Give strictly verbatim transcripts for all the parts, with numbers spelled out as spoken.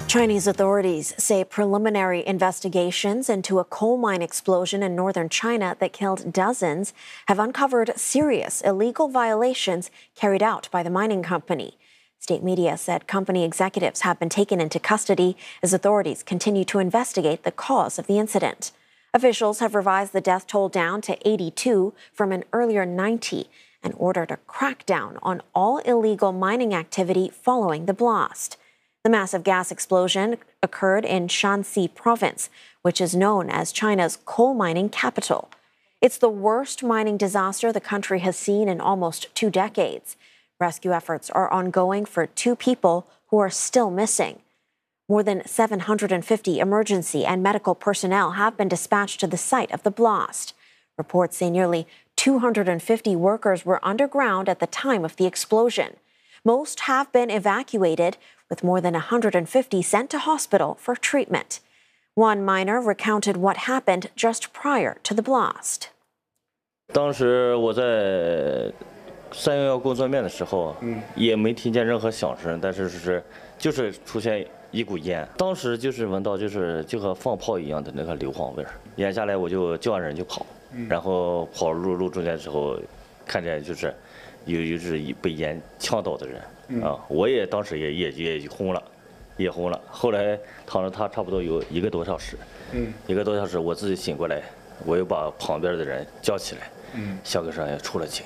Chinese authorities say preliminary investigations into a coal mine explosion in northern China that killed dozens have uncovered serious illegal violations carried out by the mining company. State media said company executives have been taken into custody as authorities continue to investigate the cause of the incident. Officials have revised the death toll down to eighty-two from an earlier ninety and ordered a crackdown on all illegal mining activity following the blast. The massive gas explosion occurred in Shanxi province, which is known as China's coal mining capital. It's the worst mining disaster the country has seen in almost two decades. Rescue efforts are ongoing for two people who are still missing. More than seven hundred fifty emergency and medical personnel have been dispatched to the site of the blast. Reports say nearly two hundred fifty workers were underground at the time of the explosion. Most have been evacuated, with more than one hundred fifty sent to hospital for treatment. One miner recounted what happened just prior to the blast. 当时我在三幺幺工作面的时候，嗯，也没听见任何响声，但是是就是出现一股烟，当时就是闻到就是就和放炮一样的那个硫磺味儿，烟下来我就叫完人就跑，嗯、然后跑入路中间的时候，看见就是有有是被烟呛到的人。 啊，我也当时也也也轰了，也轰了。后来躺着他差不多有一个多小时，嗯，一个多小时，我自己醒过来，我又把旁边的人叫起来，嗯，小哥上也出了警。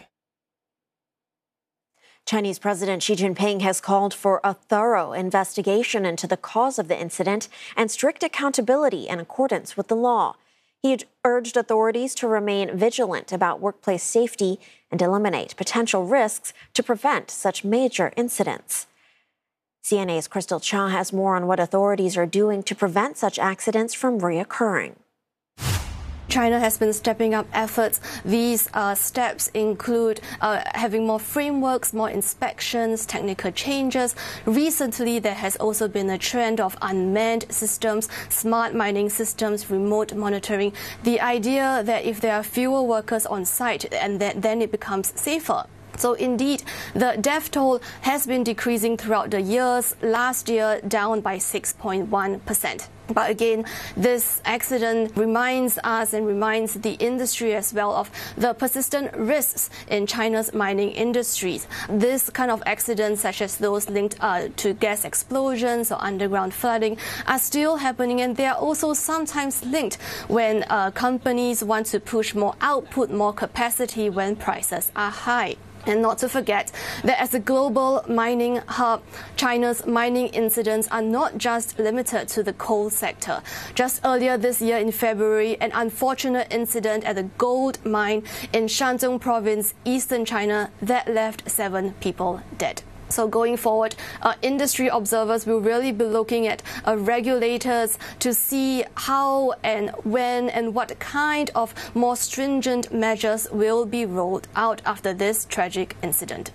Chinese President Xi Jinping has called for a thorough investigation into the cause of the incident and strict accountability in accordance with the law. He urged authorities to remain vigilant about workplace safety and eliminate potential risks to prevent such major incidents. C N A's Crystal Cha has more on what authorities are doing to prevent such accidents from reoccurring. China has been stepping up efforts. These uh, steps include uh, having more frameworks, more inspections, technical changes. Recently, there has also been a trend of unmanned systems, smart mining systems, remote monitoring. The idea that if there are fewer workers on site, and then, then it becomes safer. So indeed, the death toll has been decreasing throughout the years. Last year, down by six point one percent. But again, this accident reminds us and reminds the industry as well of the persistent risks in China's mining industries. This kind of accidents, such as those linked uh, to gas explosions or underground flooding, are still happening, and they are also sometimes linked when uh, companies want to push more output, more capacity when prices are high. And not to forget that as a global mining hub, China's mining incidents are not just limited to the coal sector. Just earlier this year in February, an unfortunate incident at a gold mine in Shandong province, eastern China, that left seven people dead. So going forward, uh, industry observers will really be looking at uh, regulators to see how and when and what kind of more stringent measures will be rolled out after this tragic incident.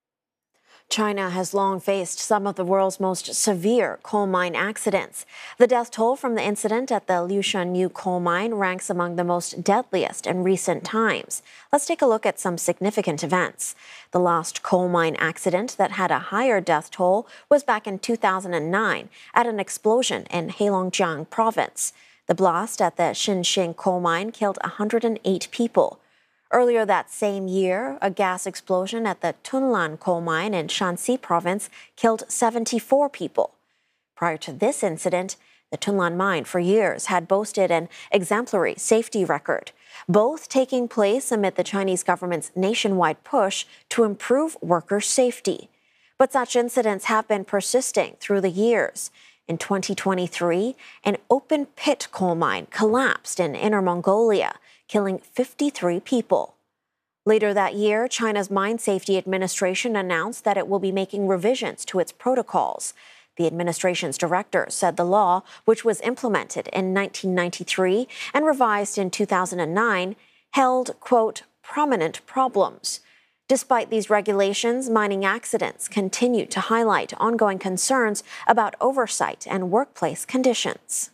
China has long faced some of the world's most severe coal mine accidents. The death toll from the incident at the Liushanyu coal mine ranks among the most deadliest in recent times. Let's take a look at some significant events. The last coal mine accident that had a higher death toll was back in two thousand nine at an explosion in Heilongjiang province. The blast at the Xinxing coal mine killed one hundred eight people. Earlier that same year, a gas explosion at the Tunlan coal mine in Shanxi province killed seventy-four people. Prior to this incident, the Tunlan mine for years had boasted an exemplary safety record, both taking place amid the Chinese government's nationwide push to improve worker safety. But such incidents have been persisting through the years. In twenty twenty-three, an open-pit coal mine collapsed in Inner Mongolia, killing fifty-three people. Later that year, China's Mine Safety Administration announced that it will be making revisions to its protocols. The administration's director said the law, which was implemented in nineteen ninety-three and revised in two thousand nine, held, quote, prominent problems. Despite these regulations, mining accidents continue to highlight ongoing concerns about oversight and workplace conditions.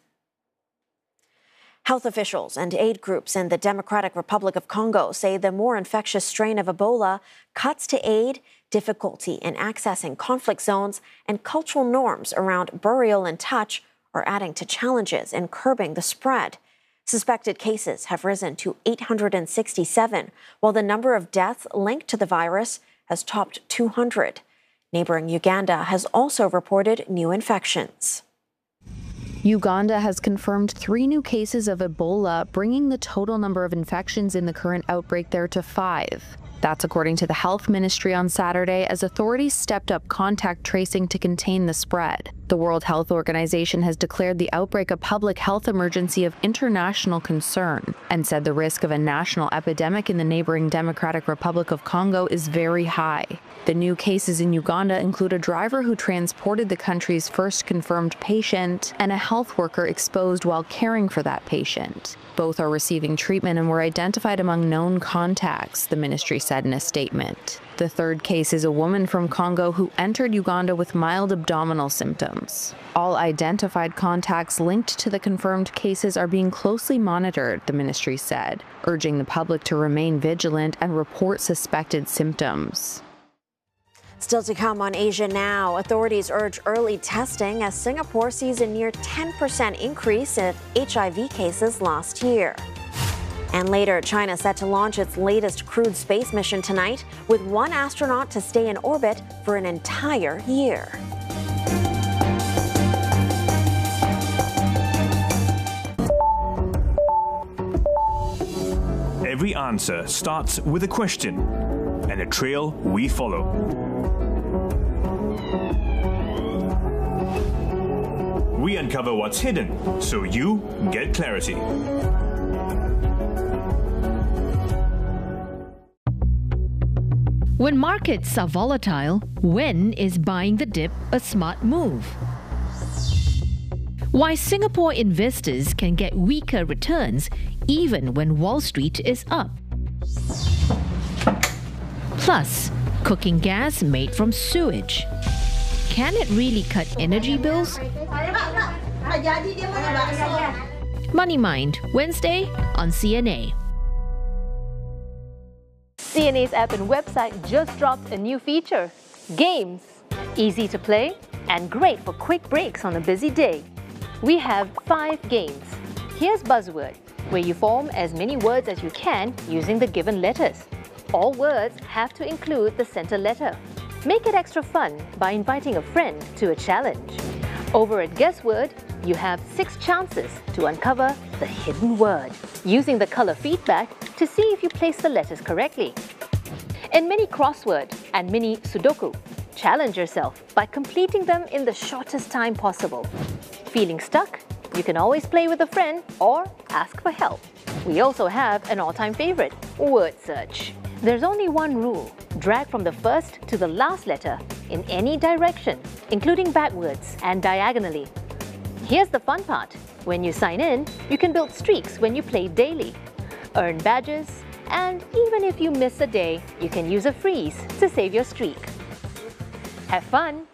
Health officials and aid groups in the Democratic Republic of Congo say the more infectious strain of Ebola cuts to aid difficulty in accessing conflict zones, and cultural norms around burial and touch are adding to challenges in curbing the spread. Suspected cases have risen to eight hundred sixty-seven, while the number of deaths linked to the virus has topped two hundred. Neighboring Uganda has also reported new infections. Uganda has confirmed three new cases of Ebola, bringing the total number of infections in the current outbreak there to five. That's according to the Health Ministry on Saturday, as authorities stepped up contact tracing to contain the spread. The World Health Organization has declared the outbreak a public health emergency of international concern and said the risk of a national epidemic in the neighboring Democratic Republic of Congo is very high. The new cases in Uganda include a driver who transported the country's first confirmed patient and a health worker exposed while caring for that patient. Both are receiving treatment and were identified among known contacts, the ministry said in a statement. The third case is a woman from Congo who entered Uganda with mild abdominal symptoms. All identified contacts linked to the confirmed cases are being closely monitored, the ministry said, urging the public to remain vigilant and report suspected symptoms. Still to come on Asia Now, authorities urge early testing as Singapore sees a near ten percent increase in H I V cases last year. And later, China set to launch its latest crewed space mission tonight, with one astronaut to stay in orbit for an entire year. Every answer starts with a question and a trail we follow. We uncover what's hidden so you get clarity. When markets are volatile, when is buying the dip a smart move? Why Singapore investors can get weaker returns even when Wall Street is up. Plus, cooking gas made from sewage. Can it really cut energy bills? Money Mind, Wednesday on C N A. C N A's app and website just dropped a new feature, Games. Easy to play and great for quick breaks on a busy day. We have five games. Here's Buzzword, where you form as many words as you can using the given letters. All words have to include the center letter. Make it extra fun by inviting a friend to a challenge. Over at Guessword, you have six chances to uncover the hidden word, using the color feedback to see if you place the letters correctly. In Mini Crossword and Mini Sudoku, challenge yourself by completing them in the shortest time possible. Feeling stuck? You can always play with a friend or ask for help. We also have an all-time favorite, Word Search. There's only one rule. Drag from the first to the last letter in any direction, including backwards and diagonally. Here's the fun part. When you sign in, you can build streaks when you play daily, earn badges, and even if you miss a day, you can use a freeze to save your streak. Have fun!